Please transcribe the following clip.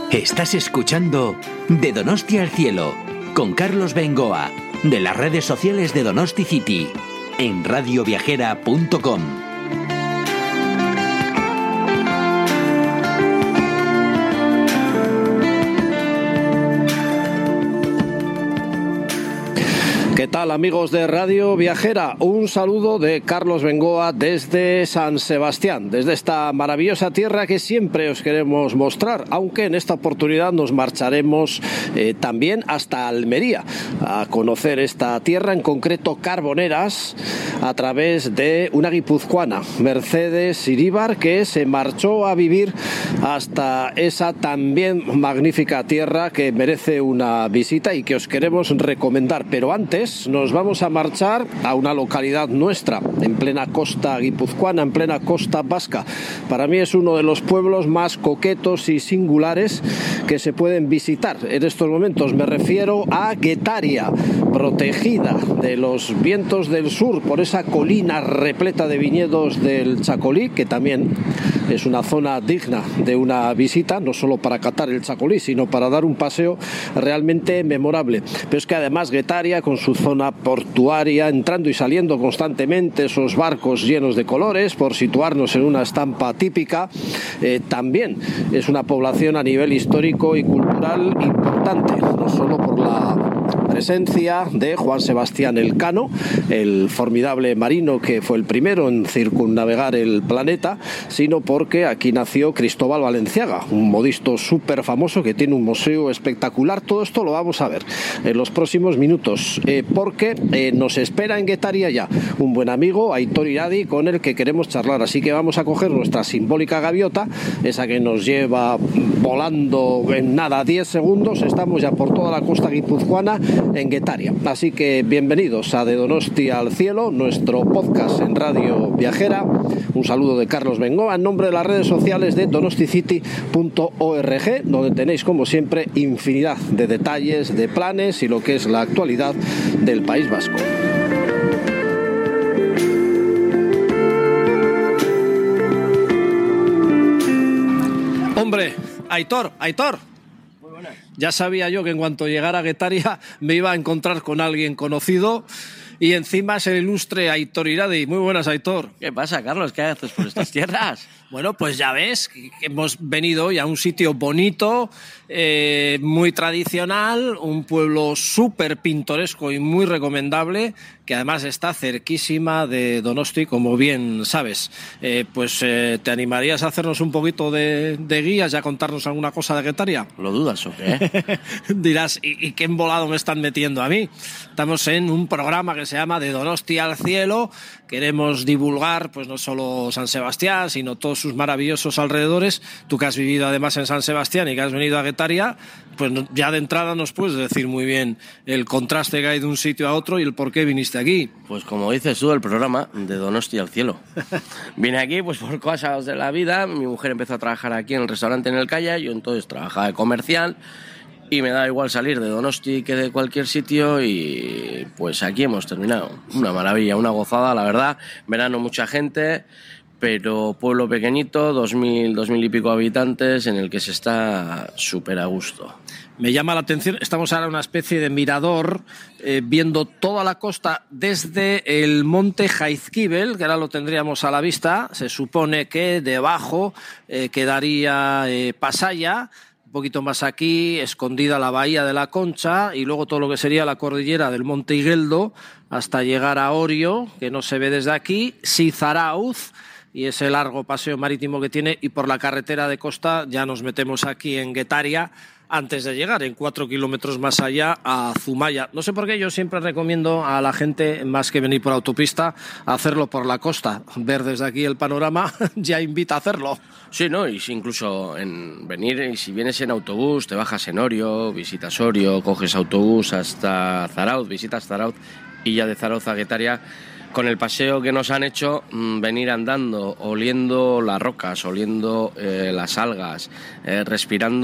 Estás escuchando De Donosti al Cielo con Carlos Bengoa de las redes sociales de Donosti City en radioviajera.com. ¿Qué tal, amigos de Radio Viajera? Un saludo de Carlos Bengoa desde San Sebastián, desde esta maravillosa tierra que siempre os queremos mostrar, aunque en esta oportunidad nos marcharemos también hasta Almería a conocer esta tierra, en concreto Carboneras, a través de una guipuzcoana, Mercedes Iríbar, que se marchó a vivir hasta esa también magnífica tierra que merece una visita y que os queremos recomendar. Pero antes nos vamos a marchar a una localidad nuestra, en plena costa guipuzcoana, en plena costa vasca. Para mí es uno de los pueblos más coquetos y singulares que se pueden visitar en estos momentos. Me refiero a Guetaria, protegida de los vientos del sur por esa colina repleta de viñedos del Chacolí, que también es una zona digna de una visita, no solo para catar el Chacolí, sino para dar un paseo realmente memorable. Pero es que además Guetaria, con su zona portuaria, entrando y saliendo constantemente esos barcos llenos de colores, por situarnos en una estampa típica, también es una población a nivel histórico y cultural importante, no solo por la presencia de Juan Sebastián Elcano, el formidable marino que fue el primero en circunnavegar el planeta, sino porque aquí nació Cristóbal Valenciaga, un modisto súper famoso que tiene un museo espectacular. Todo esto lo vamos a ver en los próximos minutos, porque nos espera en Guetaria ya un buen amigo, Aitor Iradi, con el que queremos charlar. Así que vamos a coger nuestra simbólica gaviota, esa que nos lleva volando en nada 10 segundos. Estamos ya por toda la costa guipuzcoana en Guetaria. Así que bienvenidos a De Donosti al Cielo, nuestro podcast en Radio Viajera. Un saludo de Carlos Bengoa en nombre de las redes sociales de donosticity.org, donde tenéis, como siempre, infinidad de detalles, de planes y lo que es la actualidad del País Vasco. Hombre, Aitor. Muy buenas. Ya sabía yo que en cuanto llegara a Guetaria me iba a encontrar con alguien conocido. Y encima es el ilustre Aitor Iradi. Muy buenas, Aitor. ¿Qué pasa, Carlos? ¿Qué haces por estas tierras? Bueno, pues ya ves que hemos venido hoy a un sitio bonito, muy tradicional, un pueblo súper pintoresco y muy recomendable, que además está cerquísima de Donosti, como bien sabes. ¿Te animarías a hacernos un poquito de guías y a contarnos alguna cosa de Guetaria? ¿Lo dudas o qué? Dirás, ¿y qué embolado me están metiendo a mí? Estamos en un programa que se llama De Donosti al Cielo. Queremos divulgar pues no solo San Sebastián, sino todos sus maravillosos alrededores. Tú que has vivido además en San Sebastián y que has venido a Guetaria, pues ya de entrada nos puedes decir muy bien el contraste que hay de un sitio a otro y el por qué viniste aquí. Pues como dices tú, el programa De Donosti al Cielo. Vine aquí pues por cosas de la vida. Mi mujer empezó a trabajar aquí en el restaurante en el Calla, yo entonces trabajaba de comercial y me da igual salir de Donosti que de cualquier sitio y pues aquí hemos terminado. Una maravilla, una gozada, la verdad. Verano mucha gente, pero pueblo pequeñito, 2.000 y pico habitantes, en el que se está súper a gusto. Me llama la atención, estamos ahora en una especie de mirador, viendo toda la costa desde el monte Jaizkibel, que ahora lo tendríamos a la vista. Se supone que debajo quedaría Pasaya, un poquito más aquí, escondida la bahía de la Concha, y luego todo lo que sería la cordillera del monte Igueldo, hasta llegar a Orio, que no se ve desde aquí, Sizarauz, y ese largo paseo marítimo que tiene, y por la carretera de costa ya nos metemos aquí en Guetaria, antes de llegar en 4 kilómetros más allá a Zumaya. No sé por qué yo siempre recomiendo a la gente, más que venir por autopista, hacerlo por la costa. Ver desde aquí el panorama ya invita a hacerlo. Sí, ¿no? Y si incluso en venir, y si vienes en autobús, te bajas en Orio, visitas Orio, coges autobús hasta Zarauz, visitas Zarauz y ya de Zarauz a Guetaria. Con el paseo que nos han hecho, venir andando, oliendo las rocas, oliendo las algas, respirando